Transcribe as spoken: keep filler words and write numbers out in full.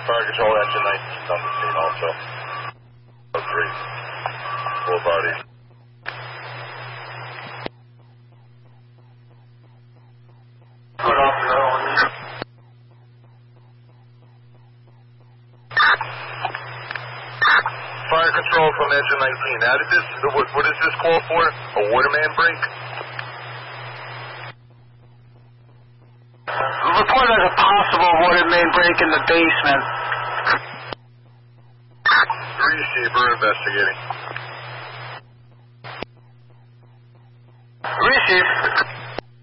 Fire control, engine nineteen on the scene also. Oh, three. Full bodies. Put off the other one. Fire control from engine nineteen. Now, did this, what, what is this call for? A waterman break? Report as a possible water main break in the basement. Receiver investigating. Receive.